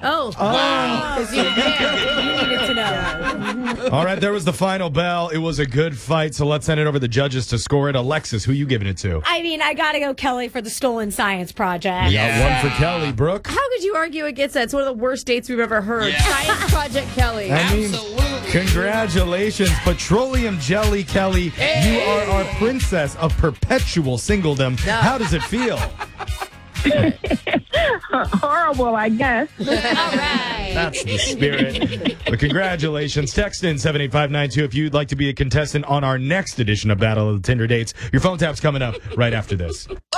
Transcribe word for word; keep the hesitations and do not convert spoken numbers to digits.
Oh. Oh. Because you were there. You needed to know. All right, there was the final bell. It was a good fight, so let's send it over to the judges to score it. Alexis, who you giving it to? I mean, I got to go Kelly for the Stolen Science Project. We got one for Kelly. Brooke? How could you argue against that? It's one of the worst dates we've ever heard. Yeah. Science Project Kelly. I mean, congratulations, Petroleum Jelly Kelly. You are our princess of perpetual singledom. How does it feel? Horrible, I guess. All right. That's the spirit. But congratulations. Text in seven eight five nine two if you'd like to be a contestant on our next edition of Battle of the Tinder Dates. Your phone tap's coming up right after this.